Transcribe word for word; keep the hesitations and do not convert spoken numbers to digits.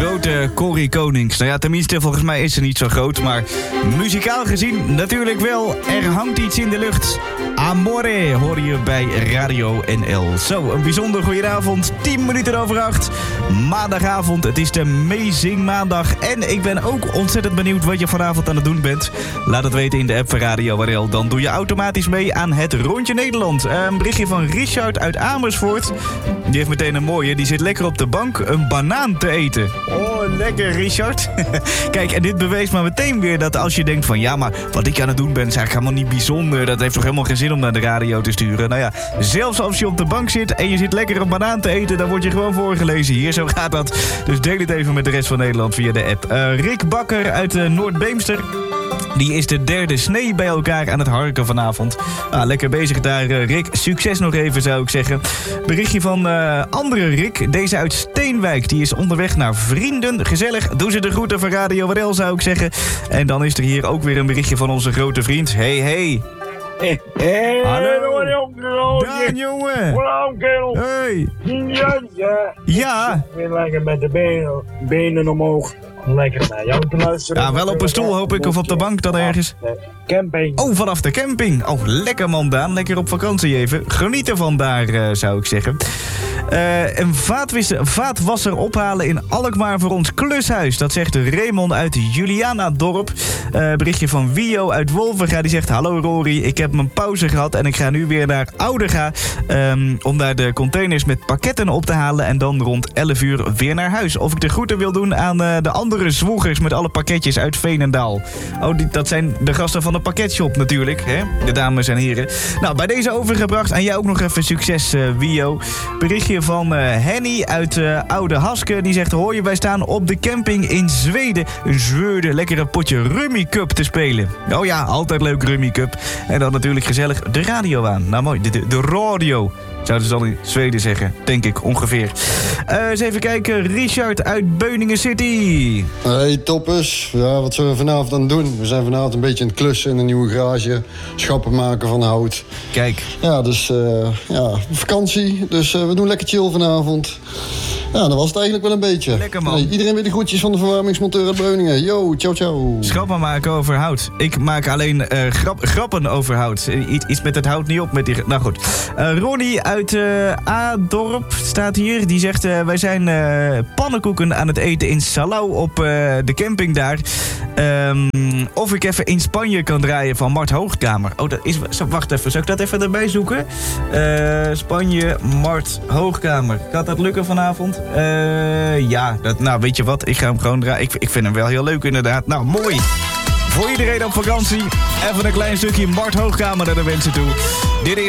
grote Corrie Konings. Nou ja, tenminste, volgens mij is ze niet zo groot. Maar muzikaal gezien natuurlijk wel. Er hangt iets in de lucht. Amore hoor je bij Radio N L. Zo, een bijzonder goedenavond. tien minuten over acht. Maandagavond. Het is de Amazing Maandag. En ik ben ook ontzettend benieuwd wat je vanavond aan het doen bent. Laat het weten in de app van Radio N L. Dan doe je automatisch mee aan het Rondje Nederland. Een berichtje van Richard uit Amersfoort. Die heeft meteen een mooie. Die zit lekker op de bank een banaan te eten. Oh, lekker Richard. Kijk, en dit beweest maar meteen weer dat als je denkt van... ja, maar wat ik aan het doen ben is eigenlijk helemaal niet bijzonder. Dat heeft toch helemaal geen zin om naar de radio te sturen. Nou ja, zelfs als je op de bank zit en je zit lekker een banaan te eten... dan word je gewoon voorgelezen hier. Zo gaat dat. Dus deel het even met de rest van Nederland via de app. Uh, Rick Bakker uit uh, Noord-Beemster... die is de derde snee bij elkaar aan het harken vanavond. Ah, lekker bezig daar, uh, Rick. Succes nog even, zou ik zeggen. Berichtje van uh, andere Rick. Deze uit Steenwijk. Die is onderweg naar vrienden. Gezellig. Doe ze de groeten van Radio W R L, zou ik zeggen. En dan is er hier ook weer een berichtje van onze grote vriend. Hey, hey. Hey, hey, hallo. Jongen. Daan, jongen. Hallo, kerel. Hey. Ja, ja. Ja. Ik weer lekker met de benen, benen omhoog. Lekker naar jou te luisteren. Ja, wel op een stoel hoop ik, of op de bank dan ergens. Camping. Oh, vanaf de camping. Oh, lekker man, Daan. Lekker op vakantie even. Genieten van daar, uh, zou ik zeggen. Uh, een vaatwisser, vaatwasser ophalen in Alkmaar voor ons klushuis. Dat zegt Raymond uit Juliana-dorp. Uh, berichtje van Wio uit Wolvenga. Die zegt, hallo Rory, ik heb mijn pauze gehad en ik ga nu weer naar Oudega. Um, om daar de containers met pakketten op te halen. En dan rond elf uur weer naar huis. Of ik de groeten wil doen aan uh, de andere zwoegers met alle pakketjes uit Veenendaal. Oh, die, dat zijn de gasten van de pakketshop natuurlijk, hè? De dames en heren. Nou, bij deze overgebracht. En jij ook nog even succes, uh, Wio. Berichtje van uh, Henny uit uh, Oude Haske. Die zegt, hoor je, wij staan op de camping in Zweden. Een Zweden lekkere potje Rummy Cup te spelen. Oh ja, altijd leuk Rummy Cup. En dan natuurlijk gezellig de radio aan. Nou mooi, de, de, de radio. Zouden ze dan in Zweden zeggen, denk ik, ongeveer. Uh, eens even kijken, Richard uit Beuningen City. Hey toppers, ja, wat zullen we vanavond aan doen? We zijn vanavond een beetje aan het klussen in een nieuwe garage. Schappen maken van hout. Kijk. Ja, dus uh, ja, vakantie. Dus uh, we doen lekker chill vanavond. Ja, dat was het eigenlijk wel een beetje. Lekker man. Hey, iedereen weer de groetjes van de verwarmingsmonteur uit Beuningen. Yo, ciao ciao. Schappen maken over hout. Ik maak alleen uh, grap, grappen over hout. I- iets met het hout niet op. Met die, nou goed. Uh, Ronnie uit uh, A-dorp staat hier. Die zegt, uh, wij zijn uh, pannenkoeken aan het eten in Salau op uh, de camping daar. Um, of ik even in Spanje kan draaien van Mart Hoogkamer. Oh, dat is... Wacht even, zal ik dat even erbij zoeken? Uh, Spanje, Mart Hoogkamer. Gaat dat lukken vanavond? Uh, ja, dat, nou weet je wat, ik ga hem gewoon draaien. Ik, ik vind hem wel heel leuk inderdaad. Nou, mooi. Voor iedereen op vakantie, even een klein stukje Mart Hoogkamer naar de mensen toe. Dit is